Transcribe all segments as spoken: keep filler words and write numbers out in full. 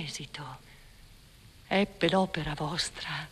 esito ebbe l'opera vostra.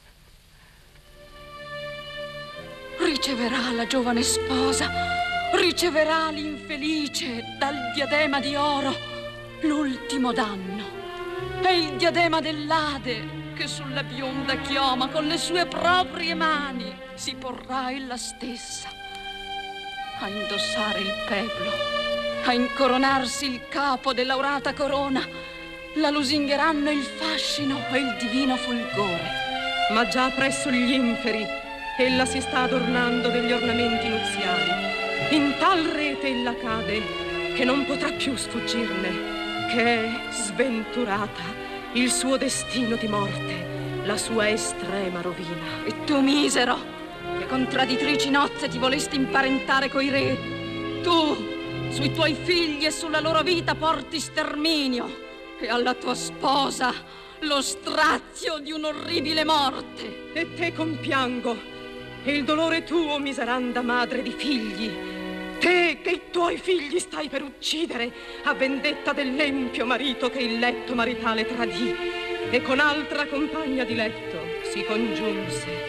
Riceverà la giovane sposa, riceverà l'infelice dal diadema di oro l'ultimo danno. È il diadema dell'Ade che sulla bionda chioma con le sue proprie mani si porrà ella stessa a indossare il peblo, a incoronarsi il capo dell'aurata corona. La lusingheranno il fascino e il divino fulgore. Ma già presso gli inferi ella si sta adornando degli ornamenti nuziali. In tal rete ella cade che non potrà più sfuggirne, che è sventurata il suo destino di morte, la sua estrema rovina. E tu, misero, che con traditrici nozze ti volesti imparentare coi re, tu sui tuoi figli e sulla loro vita porti sterminio, e alla tua sposa lo strazio di un'orribile morte. E te compiango, e il dolore tuo, miseranda madre di figli, te che i tuoi figli stai per uccidere a vendetta dell'empio marito che il letto maritale tradì e con altra compagna di letto si congiunse.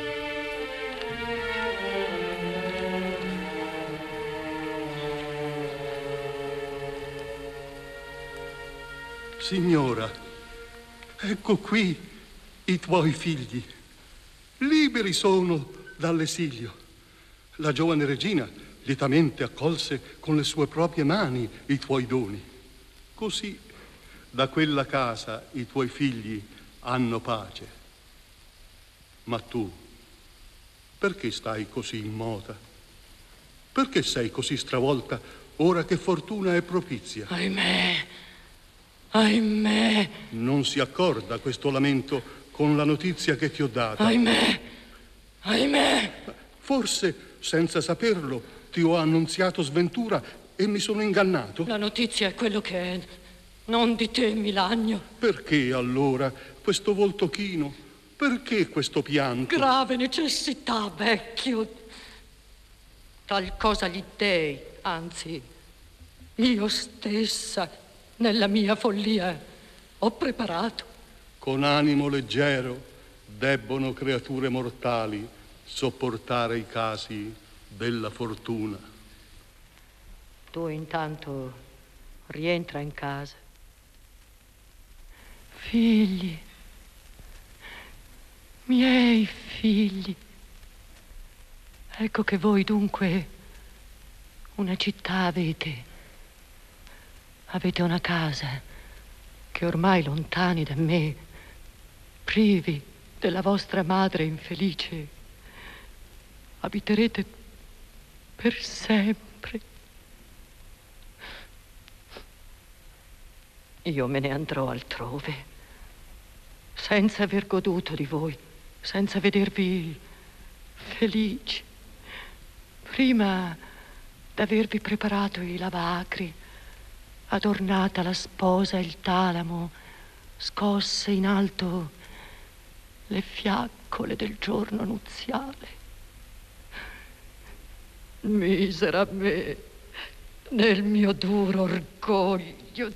Signora, ecco qui i tuoi figli. Liberi sono dall'esilio. La giovane regina lietamente accolse con le sue proprie mani i tuoi doni. Così da quella casa i tuoi figli hanno pace. Ma tu, perché stai così immota? Perché sei così stravolta ora che fortuna è propizia? Ahimè! Ahimè! Non si accorda questo lamento con la notizia che ti ho data. Ahimè! Ahimè! Forse, senza saperlo, ti ho annunziato sventura e mi sono ingannato. La notizia è quello che è, non di te, Milagno. Perché allora questo volto chino? Perché questo pianto? Grave necessità, vecchio. Tal cosa gli dei, anzi, io stessa, nella mia follia, ho preparato. Con animo leggero debbono creature mortali sopportare i casi della fortuna. Tu intanto rientra in casa. Figli, miei figli, ecco che voi dunque una città avete. Avete una casa che ormai lontani da me, privi della vostra madre infelice, abiterete per sempre. Io me ne andrò altrove, senza aver goduto di voi, senza vedervi felici, prima d'avervi preparato i lavacri, adornata la sposa e il talamo, scosse in alto le fiaccole del giorno nuziale. Misera me, nel mio duro orgoglio.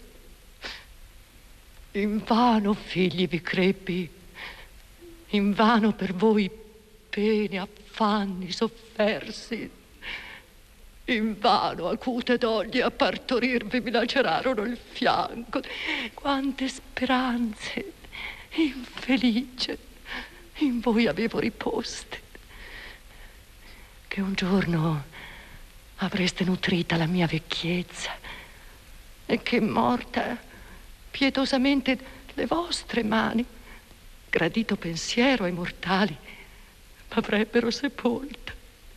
Invano, figli, vi crebbi, invano per voi pene, affanni, soffersi. Invano acute doglie a partorirvi mi lacerarono il fianco. Quante speranze infelice in voi avevo riposte, che un giorno avreste nutrita la mia vecchiezza e che morta pietosamente le vostre mani, gradito pensiero ai mortali, m'avrebbero sepolta.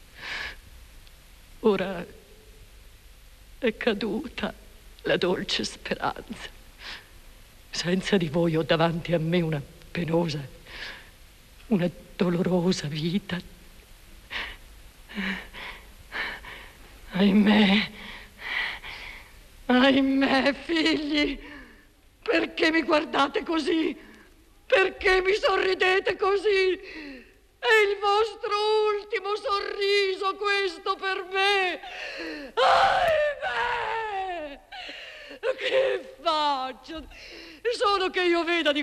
Ora è caduta la dolce speranza. Senza di voi ho davanti a me una penosa, una dolorosa vita. Ahimè, ahimè, figli, perché mi guardate così? Perché mi sorridete così? È il vostro ultimo sorriso questo per me. Ahimè! Che faccio? Solo che io veda di